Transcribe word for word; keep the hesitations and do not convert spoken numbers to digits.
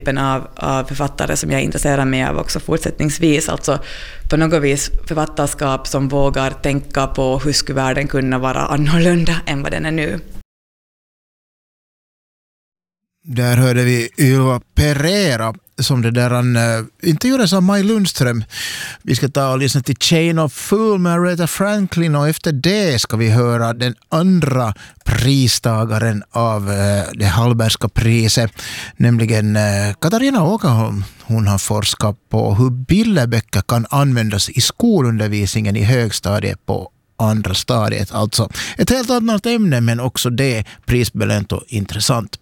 Av, av författare som jag intresserar mig av också fortsättningsvis. Alltså på något vis författarskap som vågar tänka på hur skulle världen kunna vara annorlunda än vad den är nu. Där hörde vi Ylva Pereira som det där han uh, intervjuades av Maj Lundström. Vi ska ta och lyssna till Chain of Fool med Aretha Franklin och efter det ska vi höra den andra pristagaren av uh, det Hallbergska priset, nämligen uh, Katarina Åkerholm. Hon har forskat på hur bilderböcker kan användas i skolundervisningen i högstadiet på andra stadiet. Alltså ett helt annat ämne men också det prisbelönt och intressant.